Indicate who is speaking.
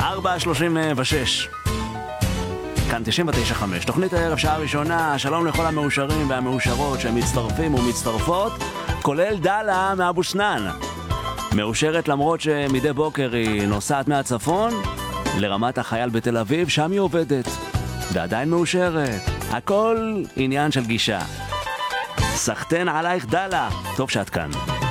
Speaker 1: 4:36. כאן 99.5. תוכנית הערב, שעה ראשונה. שלום לכל המאושרים והמאושרות שמצטרפים ומצטרפות, כולל דלה מאבו סנאן. מאושרת למרות שמדי בוקר היא נוסעת מהצפון לרמת החייל בתל אביב, שם היא עובדת. ועדיין מאושרת. הכל עניין של גישה. סחתן עלייך דלה. טוב שאת כאן.